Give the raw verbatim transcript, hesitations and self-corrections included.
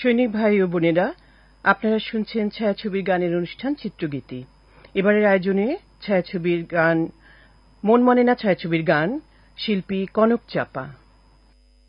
সৈনিক ভাই ও বোনেরা, আপনারা শুনছেন ছায়াছবির গানের অনুষ্ঠান চিত্রগীতি। এবারের আয়োজনে ছায়াছবির গান মন মনে না ছায়াছবির গান শিল্পী কনক চাপা।